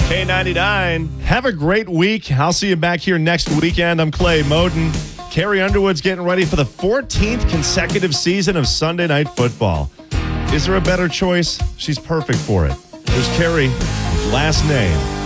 K99. Have a great week. I'll see you back here next weekend. I'm Clay Moden. Carrie Underwood's getting ready for the 14th consecutive season of Sunday Night Football. Is there a better choice? She's perfect for it. There's Carrie, last name.